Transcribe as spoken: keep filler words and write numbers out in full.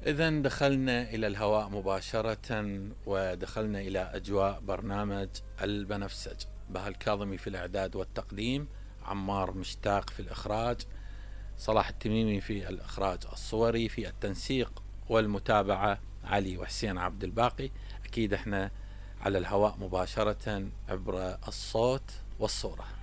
إذا دخلنا إلى الهواء مباشرة، ودخلنا إلى أجواء برنامج البنفسج. بهاء الكاظمي في الإعداد والتقديم، عمار مشتاق في الإخراج، صلاح التميمي في الإخراج الصوري، في التنسيق والمتابعة علي وحسين عبد الباقي. أكيد احنا على الهواء مباشرة عبر الصوت والصورة.